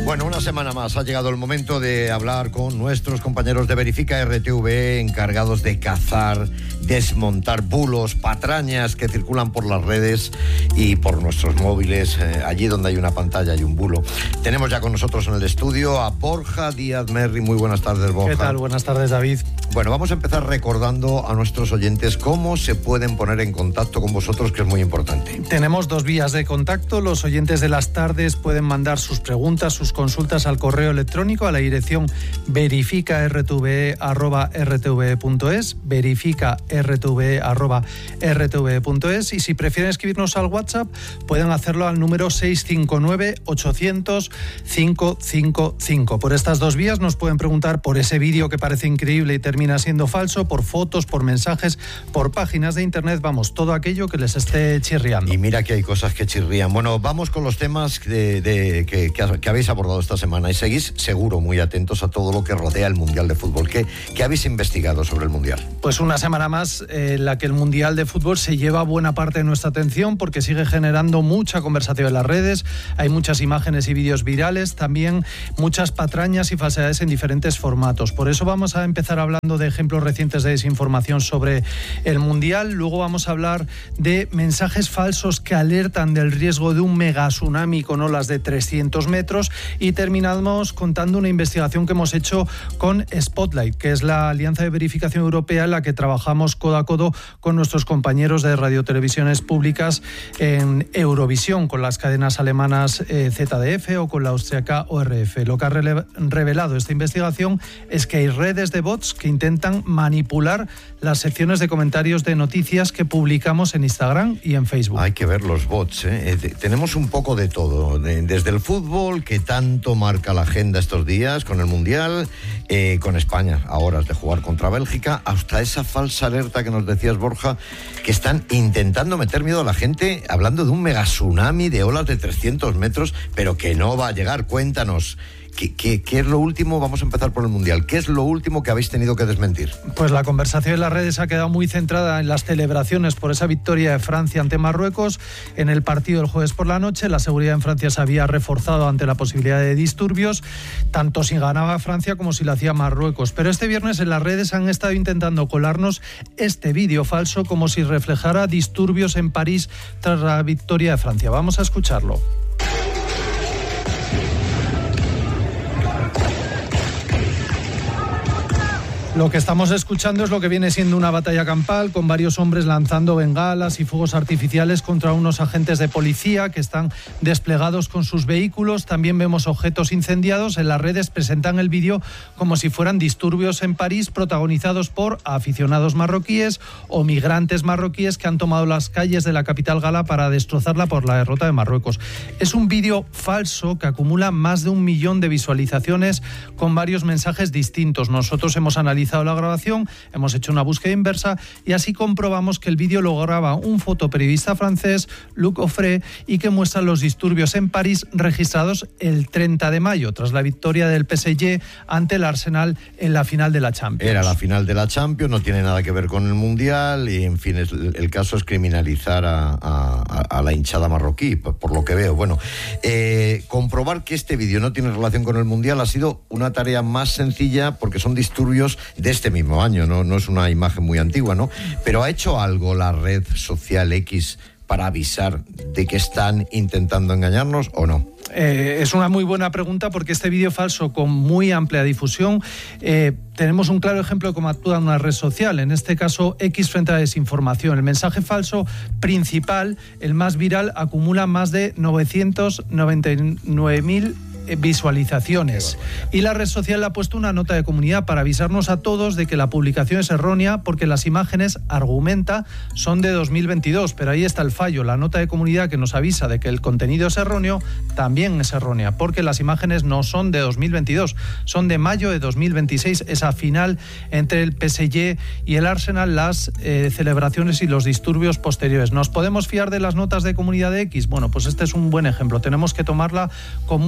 Bueno, una semana más ha llegado el momento de hablar con nuestros compañeros de Verifica RTV, encargados de cazar, desmontar bulos, patrañas que circulan por las redes y por nuestros móviles, allí donde hay una pantalla y un bulo. Tenemos ya con nosotros en el estudio a Borja Díaz Merri. Muy buenas tardes, Borja. ¿Qué tal? Buenas tardes, David. Bueno, vamos a empezar recordando a nuestros oyentes cómo se pueden poner en contacto con vosotros, que es muy importante. Tenemos dos vías de contacto. Los oyentes de las tardes pueden mandar sus preguntas, sus consultas al correo electrónico a la dirección verificartve@rtve.es, verificartve@rtve.es, y si prefieren escribirnos al WhatsApp pueden hacerlo al número 659-800-555. Por estas dos vías nos pueden preguntar por ese vídeo que parece increíble y termina siendo falso, por fotos, por mensajes, por páginas de internet, vamos, todo aquello que les esté chirriando. Y mira que hay cosas que chirrían. Bueno, vamos con los temas que habéis abordado esta semana, y seguís seguro muy atentos a todo lo que rodea el Mundial de Fútbol. ¿Qué habéis investigado sobre el Mundial? Pues una semana más en la que el Mundial de Fútbol se lleva buena parte de nuestra atención, porque sigue generando mucha conversación en las redes, hay muchas imágenes y vídeos virales, también muchas patrañas y falsedades en diferentes formatos. Por eso vamos a empezar hablando de ejemplos recientes de desinformación sobre el Mundial. Luego vamos a hablar de mensajes falsos que alertan del riesgo de un mega tsunami con olas de 300 metros. Y terminamos contando una investigación que hemos hecho con Spotlight, que es la alianza de verificación europea en la que trabajamos codo a codo con nuestros compañeros de radiotelevisiones públicas en Eurovisión, con las cadenas alemanas ZDF o con la austriaca ORF. Lo que ha revelado esta investigación es que hay redes de bots que intentan manipular las secciones de comentarios de noticias que publicamos en Instagram y en Facebook. Hay que ver los bots, tenemos un poco de todo, desde el fútbol, que tanto marca la agenda estos días, con el Mundial, con España a horas de jugar contra Bélgica, hasta esa falsa alerta que nos decías, Borja, que están intentando meter miedo a la gente, hablando de un mega tsunami de olas de 300 metros, pero que no va a llegar. Cuéntanos. ¿Qué es lo último? Vamos a empezar por el Mundial. ¿Qué es lo último que habéis tenido que desmentir? Pues la conversación en las redes ha quedado muy centrada en las celebraciones por esa victoria de Francia ante Marruecos. En el partido del jueves por la noche, la seguridad en Francia se había reforzado ante la posibilidad de disturbios, tanto si ganaba Francia como si lo hacía Marruecos. Pero este viernes en las redes han estado intentando colarnos este vídeo falso como si reflejara disturbios en París tras la victoria de Francia. Vamos a escucharlo. Lo que estamos escuchando es lo que viene siendo una batalla campal, con varios hombres lanzando bengalas y fuegos artificiales contra unos agentes de policía que están desplegados con sus vehículos. También vemos objetos incendiados. En las redes presentan el vídeo como si fueran disturbios en París protagonizados por aficionados marroquíes o migrantes marroquíes que han tomado las calles de la capital gala para destrozarla por la derrota de Marruecos. Es un vídeo falso que acumula más de 1 millón de visualizaciones con varios mensajes distintos. Nosotros hemos analizado la grabación, hemos hecho una búsqueda inversa y así comprobamos que el vídeo lo graba un fotoperiodista francés, Luc Offray, y que muestra los disturbios en París registrados el 30 de mayo, tras la victoria del PSG ante el Arsenal en la final de la Champions. Era la final de la Champions, no tiene nada que ver con el Mundial y, en fin, el caso es criminalizar a la hinchada marroquí, por lo que veo. Bueno, comprobar que este vídeo no tiene relación con el Mundial ha sido una tarea más sencilla porque son disturbios de este mismo año, no es una imagen muy antigua, ¿no? Pero ¿ha hecho algo la red social X para avisar de que están intentando engañarnos o no? Es una muy buena pregunta, porque este vídeo falso con muy amplia difusión, tenemos un claro ejemplo de cómo actúa una red social, en este caso X frente a la desinformación. El mensaje falso principal, el más viral, acumula más de 999.000 visualizaciones. Y la red social ha puesto una nota de comunidad para avisarnos a todos de que la publicación es errónea, porque las imágenes, argumenta, son de 2022. Pero ahí está el fallo. La nota de comunidad que nos avisa de que el contenido es erróneo también es errónea, porque las imágenes no son de 2022, son de mayo de 2026. Esa final entre el PSG y el Arsenal, las celebraciones y los disturbios posteriores. ¿Nos podemos fiar de las notas de comunidad de X? Bueno, pues este es un buen ejemplo. Tenemos que tomarla con mucha cautela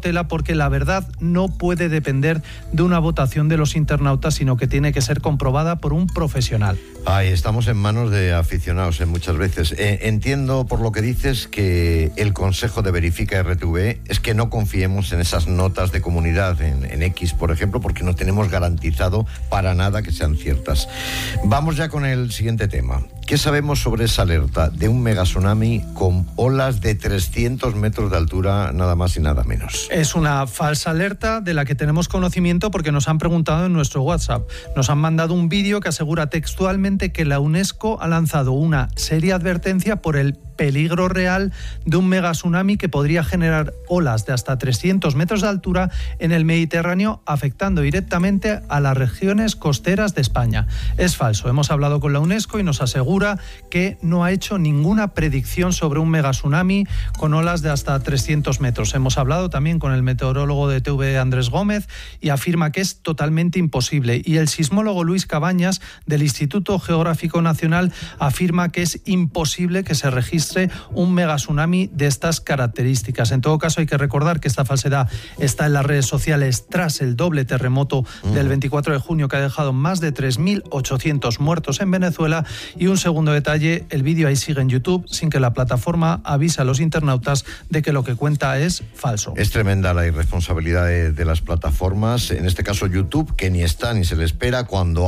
cautela porque la verdad no puede depender de una votación de los internautas, sino que tiene que ser comprobada por un profesional. Ay, estamos en manos de aficionados muchas veces. Entiendo por lo que dices que el consejo de Verifica RTV es que no confiemos en esas notas de comunidad en X, por ejemplo, porque no tenemos garantizado para nada que sean ciertas. Vamos ya con el siguiente tema. ¿Qué sabemos sobre esa alerta de un megatsunami con olas de 300 metros de altura, nada más y nada menos? Es una falsa alerta de la que tenemos conocimiento porque nos han preguntado en nuestro WhatsApp. Nos han mandado un vídeo que asegura textualmente que la UNESCO ha lanzado una seria advertencia por el peligro real de un megatsunami que podría generar olas de hasta 300 metros de altura en el Mediterráneo, afectando directamente a las regiones costeras de España. Es falso. Hemos hablado con la UNESCO y nos asegura que no ha hecho ninguna predicción sobre un megatsunami con olas de hasta 300 metros. Hemos hablado también con el meteorólogo de TV, Andrés Gómez, y afirma que es totalmente imposible. Y el sismólogo Luis Cabañas, del Instituto Geográfico Nacional, afirma que es imposible que se registre un megatsunami de estas características. En todo caso, hay que recordar que esta falsedad está en las redes sociales tras el doble terremoto del 24 de junio que ha dejado más de 3.800 muertos en Venezuela. Y un segundo detalle, el vídeo ahí sigue en YouTube sin que la plataforma avise a los internautas de que lo que cuenta es falso. Es tremenda la irresponsabilidad de las plataformas, en este caso YouTube, que ni está ni se le espera cuando